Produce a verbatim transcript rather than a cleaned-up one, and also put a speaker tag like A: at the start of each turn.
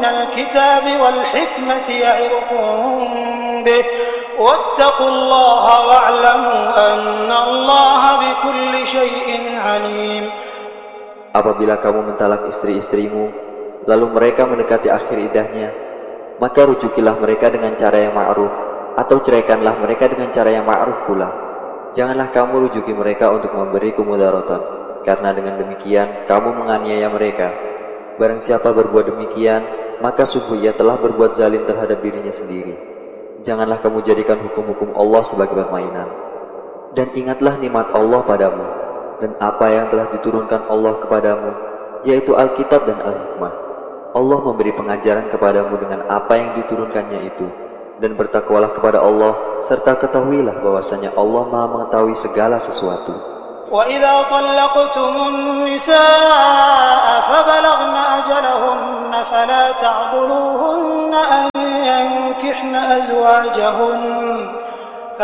A: الكتاب والحكمة يعظكم به واتقوا الله واعلموا أن الله بكل شيء عليم.
B: Apabila kamu mentalak istri-istrimu, lalu mereka mendekati akhir iddahnya, maka rujukilah mereka dengan cara yang ma'ruf, atau ceraikanlah mereka dengan cara yang ma'ruf pula. Janganlah kamu rujuki mereka untuk memberi kemudaratan, karena dengan demikian kamu menganiaya mereka. Barang siapa berbuat demikian, maka sungguh ia telah berbuat zalim terhadap dirinya sendiri. Janganlah kamu jadikan hukum-hukum Allah sebagai permainan. Dan ingatlah nikmat Allah padamu, dan apa yang telah diturunkan Allah kepadamu, yaitu Alkitab dan Al-Hikmah. Allah memberi pengajaran kepadamu dengan apa yang diturunkannya itu. Dan bertakwalah kepada Allah, serta ketahuilah bahwasanya Allah Maha mengetahui segala sesuatu.
A: وَإِذَا طَلَّقْتُمُ النِّسَاءَ فَبَلَغْنَ أَجَلَهُنَّ فَلَا تَعْضُلُوهُنَّ أَن يَنكِحْنَ أَزْوَاجَهُنَّ